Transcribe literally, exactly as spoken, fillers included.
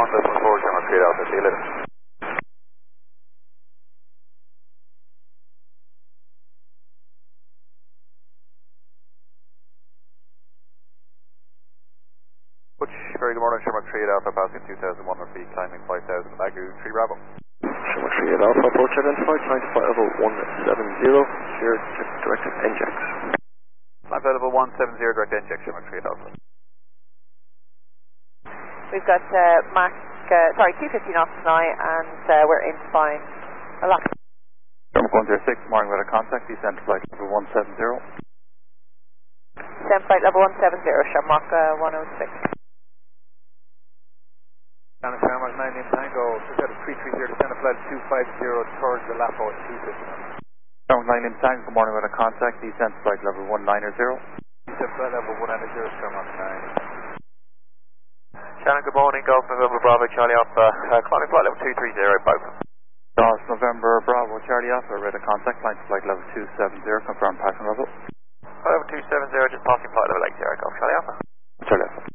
one, decimal four, Shamrock three Alpha, see you later. Butch, very good morning, Shamrock three Alpha, passing two thousand one hundred feet, climbing five thousand, Bagu three Bravo. Shamrock three Alpha, approach identified, climb to flight level one seven zero, clear directed N J A X. Climb flight level one seven zero, direct N J A X, Shamrock three Alpha. We've got uh, Mach, uh, sorry, two fifty knots now, and uh, we're in fine. Relax. Shamrock one zero six, morning weather contact, descent flight level one seven zero. Descent flight level one seven zero, Shamrock uh, one oh six. Down at Shamrock nine in Tango, set of three three zero, descent flight two five zero towards the Lapo at two fifty. Shamrock nine in Tango, good morning weather contact, descent flight level one nine zero. Descent flight level one nine zero, Shamrock nine. Shannon, good morning, Golf November Bravo, Charlie Alpha, uh, climbing flight level two three zero, both. Golf November Bravo, Charlie Alpha, radar contact, line to flight level two seven zero, confirm passing level. Flight level two seven zero, just passing flight level eight zero, Golf Charlie Alpha. Charlie Alpha.